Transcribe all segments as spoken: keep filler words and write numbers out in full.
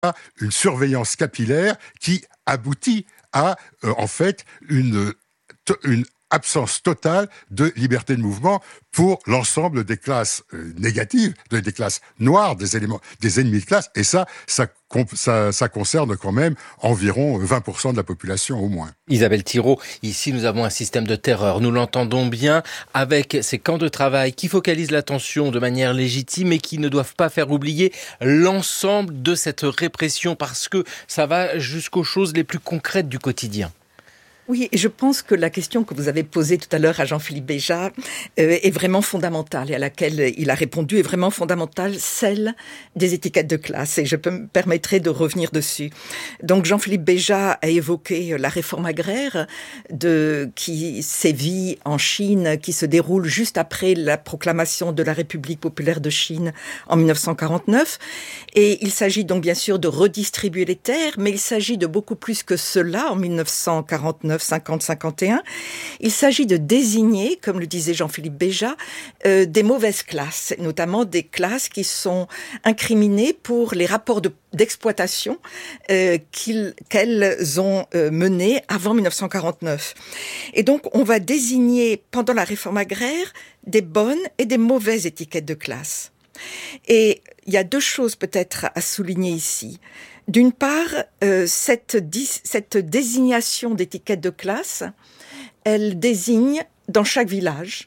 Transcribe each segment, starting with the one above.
une surveillance capillaire qui aboutit à, euh, en fait, une, une absence totale de liberté de mouvement pour l'ensemble des classes euh, négatives, des classes noires, des éléments, des ennemis de classe. Et ça, ça, ça, ça concerne quand même environ vingt pour cent de la population au moins. Isabelle Thiraud, ici nous avons un système de terreur. Nous l'entendons bien avec ces camps de travail qui focalisent l'attention de manière légitime et qui ne doivent pas faire oublier l'ensemble de cette répression parce que ça va jusqu'aux choses les plus concrètes du quotidien. Oui, et je pense que la question que vous avez posée tout à l'heure à Jean-Philippe Béja euh, est vraiment fondamentale et à laquelle il a répondu est vraiment fondamentale, celle des étiquettes de classe. Et je peux me permettrai de revenir dessus. Donc Jean-Philippe Béja a évoqué la réforme agraire de, qui sévit en Chine, qui se déroule juste après la proclamation de la République populaire de Chine en dix-neuf cent quarante-neuf. Et il s'agit donc bien sûr de redistribuer les terres, mais il s'agit de beaucoup plus que cela en dix-neuf cent quarante-neuf. cinquante cinquante et un, il s'agit de désigner, comme le disait Jean-Philippe Béja, euh, des mauvaises classes, notamment des classes qui sont incriminées pour les rapports de, d'exploitation euh, qu'ils, qu'elles ont euh, menés avant dix-neuf cent quarante-neuf. Et donc, on va désigner, pendant la réforme agraire, des bonnes et des mauvaises étiquettes de classe. Et il y a deux choses peut-être à souligner ici. D'une part, euh, cette, dis- cette désignation d'étiquette de classe, elle désigne dans chaque village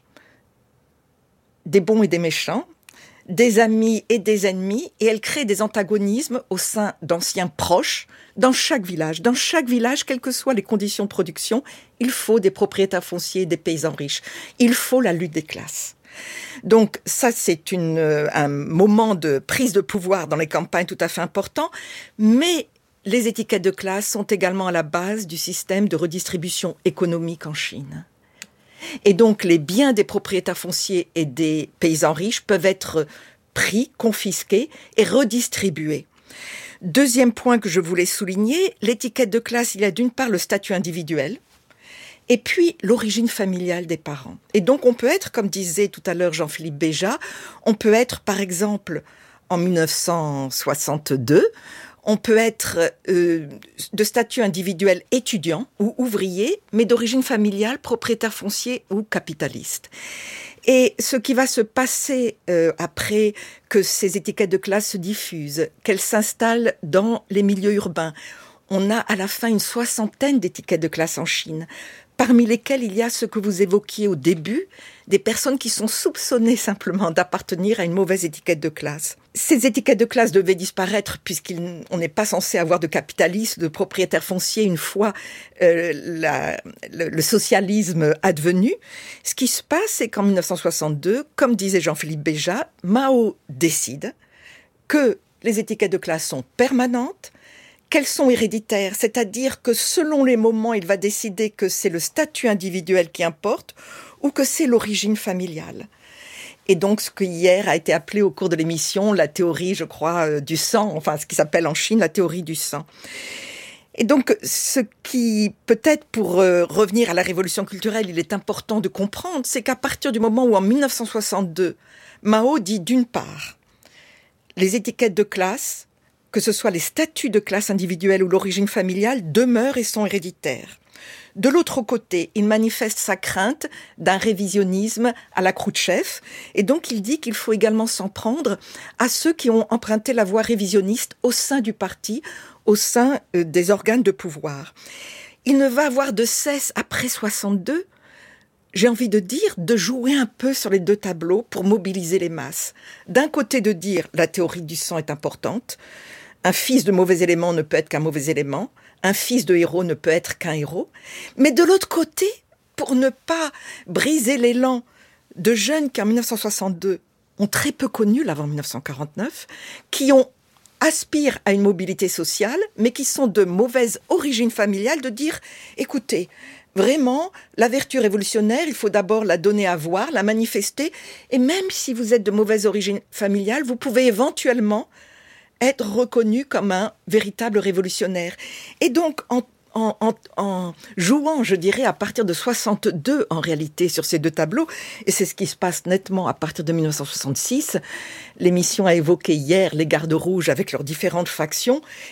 des bons et des méchants, des amis et des ennemis, et elle crée des antagonismes au sein d'anciens proches dans chaque village. Dans chaque village, quelles que soient les conditions de production, il faut des propriétaires fonciers et des paysans riches. Il faut la lutte des classes. Donc ça, c'est une, euh, un moment de prise de pouvoir dans les campagnes tout à fait important, mais les étiquettes de classe sont également à la base du système de redistribution économique en Chine. Et donc les biens des propriétaires fonciers et des paysans riches peuvent être pris, confisqués et redistribués. Deuxième point que je voulais souligner, l'étiquette de classe, il y a d'une part le statut individuel, et puis l'origine familiale des parents. Et donc on peut être, comme disait tout à l'heure Jean-Philippe Béja, on peut être par exemple en dix-neuf cent soixante-deux, on peut être euh, de statut individuel étudiant ou ouvrier, mais d'origine familiale, propriétaire foncier ou capitaliste. Et ce qui va se passer euh, après que ces étiquettes de classe se diffusent, qu'elles s'installent dans les milieux urbains, on a à la fin une soixantaine d'étiquettes de classe en Chine, parmi lesquelles il y a ce que vous évoquiez au début, des personnes qui sont soupçonnées simplement d'appartenir à une mauvaise étiquette de classe. Ces étiquettes de classe devaient disparaître puisqu'on n'est pas censé avoir de capitalistes, de propriétaires fonciers une fois euh, la, le, le socialisme advenu. Ce qui se passe, c'est qu'en dix-neuf cent soixante-deux, comme disait Jean-Philippe Béja, Mao décide que les étiquettes de classe sont permanentes, qu'elles sont héréditaires, c'est-à-dire que selon les moments, il va décider que c'est le statut individuel qui importe ou que c'est l'origine familiale. Et donc, ce qui hier a été appelé au cours de l'émission, la théorie, je crois, euh, du sang, enfin, ce qui s'appelle en Chine la théorie du sang. Et donc, ce qui, peut-être pour euh, revenir à la révolution culturelle, il est important de comprendre, c'est qu'à partir du moment où, en dix-neuf cent soixante-deux, Mao dit d'une part, les étiquettes de classe, que ce soit les statuts de classe individuelle ou l'origine familiale, demeurent et sont héréditaires. De l'autre côté, il manifeste sa crainte d'un révisionnisme à la Khrouchtchev, et donc il dit qu'il faut également s'en prendre à ceux qui ont emprunté la voie révisionniste au sein du parti, au sein euh, des organes de pouvoir. Il ne va avoir de cesse, après soixante-deux, j'ai envie de dire, de jouer un peu sur les deux tableaux pour mobiliser les masses. D'un côté, de dire la théorie du sang est importante, un fils de mauvais élément ne peut être qu'un mauvais élément, un fils de héros ne peut être qu'un héros. Mais de l'autre côté, pour ne pas briser l'élan de jeunes qui, en dix-neuf cent soixante-deux, ont très peu connu l'avant dix-neuf cent quarante-neuf, qui ont aspirent à une mobilité sociale, mais qui sont de mauvaise origine familiale, de dire, écoutez, vraiment, la vertu révolutionnaire, il faut d'abord la donner à voir, la manifester, et même si vous êtes de mauvaise origine familiale, vous pouvez éventuellement être reconnu comme un véritable révolutionnaire. Et donc, en, en, en, en jouant, je dirais, à partir de soixante-deux, en réalité, sur ces deux tableaux. Et c'est ce qui se passe nettement à partir de mille neuf cent soixante-six. L'émission a évoqué hier les gardes rouges avec leurs différentes factions.